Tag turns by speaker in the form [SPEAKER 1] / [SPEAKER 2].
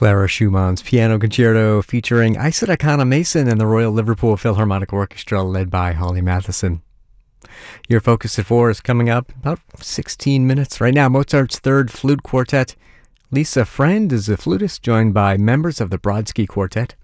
[SPEAKER 1] Clara Schumann's Piano Concerto featuring Isadora Kana-Mason and the Royal Liverpool Philharmonic Orchestra led by Holly Matheson. Your Focus at 4 is coming up in about 16 minutes. Right now, Mozart's Third Flute Quartet. Lisa Friend is a flutist, joined by members of the Brodsky Quartet.